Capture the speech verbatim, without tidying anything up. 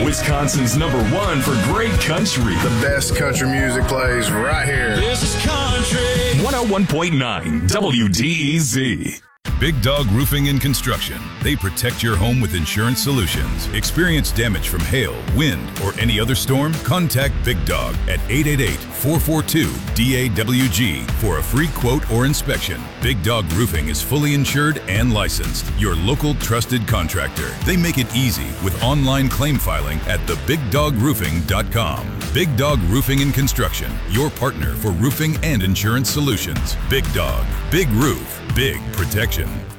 Wisconsin's number one for great country. The best country music plays right here. This is country. one oh one point nine W D E Z. Big Dog Roofing and Construction. They protect your home with insurance solutions. Experience damage from hail, wind, or any other storm? Contact Big Dog at eight eight eight, four four two, D A W G for a free quote or inspection. Big Dog Roofing is fully insured and licensed. Your local trusted contractor. They make it easy with online claim filing at the big dog roofing dot com. Big Dog Roofing and Construction. Your partner for roofing and insurance solutions. Big Dog. Big roof. Big protection.